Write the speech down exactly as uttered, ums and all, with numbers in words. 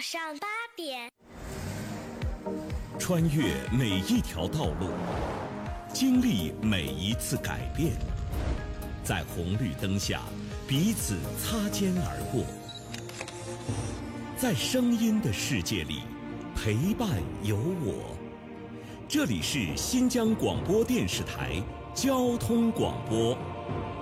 上八点， 穿越每一条道路，经历每一次改变，在红绿灯下彼此擦肩而过，在声音的世界里陪伴有我。这里是新疆广播电视台交通广播。